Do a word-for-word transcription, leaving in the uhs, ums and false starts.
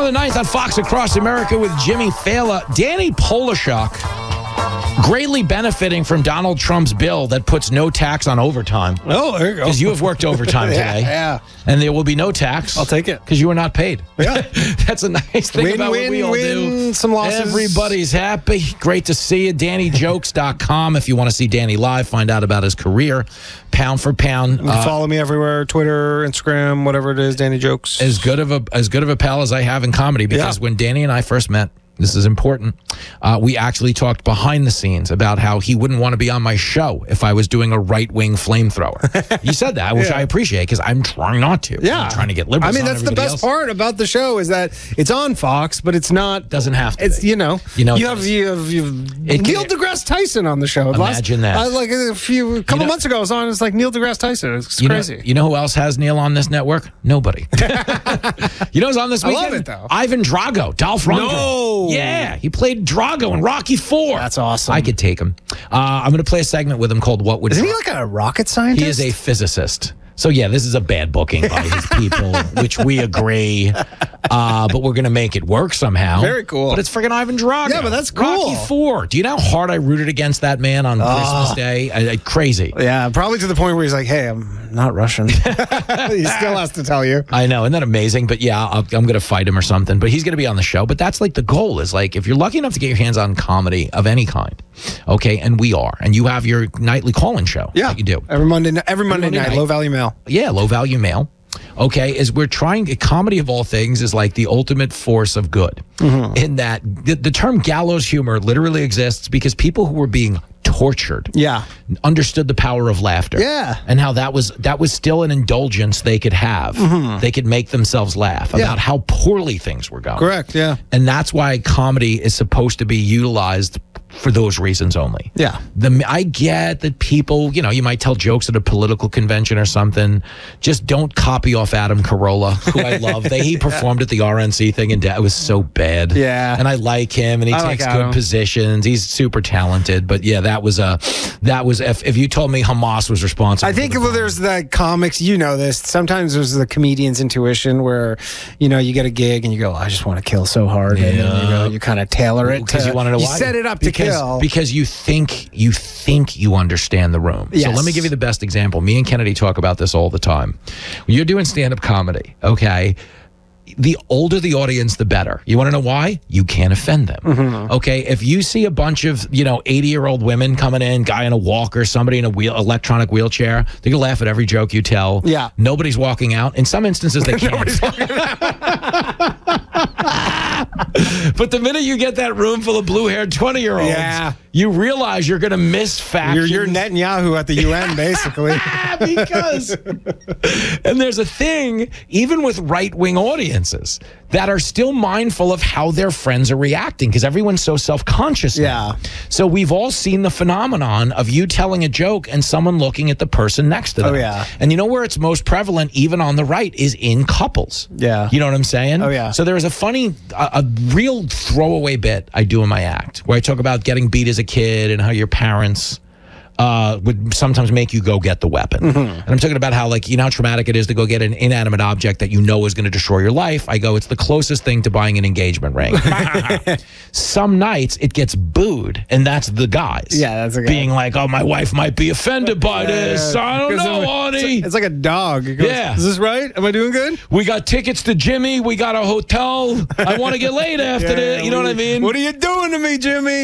the ninth on Fox Across America with Jimmy Fallon. Danny Polishuk greatly benefiting from Donald Trump's bill that puts no tax on overtime. Oh, there you go. Because you have worked overtime today. yeah, yeah. And there will be no tax. I'll take it. Because you were not paid. Yeah. That's a nice thing win, about win, what we all win, do. Some losses. Everybody's happy. Great to see you. Danny Jokes dot com if you want to see Danny live, find out about his career. Pound for pound. Uh, follow me everywhere, Twitter, Instagram, whatever it is, Danny Jokes. As good of a as good of a pal as I have in comedy, because Yeah. when Danny and I first met, this is important, uh, we actually talked behind the scenes about how he wouldn't want to be on my show if I was doing a right-wing flamethrower. You said that, which Yeah. I appreciate, because I'm trying not to. Yeah. I'm trying to get liberals I mean, on that's the everybody best else. part about the show is that it's on Fox, but it's not. Doesn't have to It's be. you know. You know it You have does. you have, you have It Neil can- deGrasse Tyson on the show. Imagine Last, that. I, like a few a couple know- months ago, I was on. It's like Neil deGrasse Tyson. It's You know, crazy. you know who else has Neil on this network? Nobody. You know who's on this I weekend? love it, though. Ivan Drago, Dolph Lundgren. No. Yeah, he played Drago in Rocky Four. That's awesome. I could take him. Uh, I'm going to play a segment with him called "What Would." Isn't Dra- he like a rocket scientist? He is a physicist. So, yeah, this is a bad booking by his people, which we agree. Uh, but we're going to make it work somehow. Very cool. But it's friggin' Ivan Drago. Yeah, but that's cool. Rocky Four. Do you know how hard I rooted against that man on Christmas Day? I, I, crazy. Yeah, probably to the point where he's like, "Hey, I'm not Russian." He still has to tell you. I know. Isn't that amazing? But, yeah, I'll, I'm going to fight him or something. But he's going to be on the show. But that's like the goal is like if you're lucky enough to get your hands on comedy of any kind, okay, and we are, and you have your nightly call-in show Yeah, that you do. every Monday. ni- Every Monday, Monday night, night. low value mail. Yeah, low value mail. Okay, is we're trying comedy of all things is like the ultimate force of good. Mm-hmm. In that the, the term gallows humor literally exists because people who were being tortured Yeah. understood the power of laughter. Yeah. And how that was that was still an indulgence they could have. They could make themselves laugh Yeah. about how poorly things were going. Correct. Yeah. And that's why comedy is supposed to be utilized for those reasons only. Yeah. The I get that people, you know, you might tell jokes at a political convention or something. Just don't copy off Adam Carolla, who I love. They, he performed at the R N C thing, and it was so bad. Yeah. And I like him, and he I like takes Adam. good positions. He's super talented. But yeah, that was a, that was if, if you told me Hamas was responsible. I think for the well, there's the comics, you know this. Sometimes there's the comedian's intuition where, you know, you get a gig and you go, I just want to kill so hard. And then you, go, you kind of tailor it. Because to- you want to know why? set it up to because, kill. Because you think you think you understand the room. So Yes. let me give you the best example. Me and Kennedy talk about this all the time. When you're doing stand-up comedy, okay, the older the audience, the better. You want to know why? You can't offend them. Mm-hmm. Okay, if you see a bunch of, you know, eighty-year-old women coming in, guy in a walker, somebody in a wheel, electronic wheelchair, they're going to laugh at every joke you tell. Yeah. Nobody's walking out. In some instances, they can't. But the minute you get that room full of blue-haired twenty-year-olds, Yeah. you realize you're going to miss factions. You're, you're Netanyahu at the U N, basically. because and there's a thing even with right-wing audiences that are still mindful of how their friends are reacting because everyone's so self-conscious now. Yeah. So we've all seen the phenomenon of you telling a joke and someone looking at the person next to them. Oh, yeah. And you know where it's most prevalent even on the right is in couples. Yeah. You know what I'm saying? Oh, yeah. So there was a funny a, a real throwaway bit I do in my act where I talk about getting beat as a kid and how your parents Uh, would sometimes make you go get the weapon. Mm-hmm. And I'm talking about how, like, you know how traumatic it is to go get an inanimate object that you know is going to destroy your life. I go, it's the closest thing to buying an engagement ring. Some nights it gets booed, and that's the guys. Yeah, that's a guy. Being like, oh, my wife might be offended by this. Yeah. I don't Because know, it's- honey. It's like a dog. It goes, Yeah. Is this right? Am I doing good? We got tickets to Jimmy. We got a hotel. I want to get laid after Yeah, this. You know what I mean? What are you doing to me, Jimmy?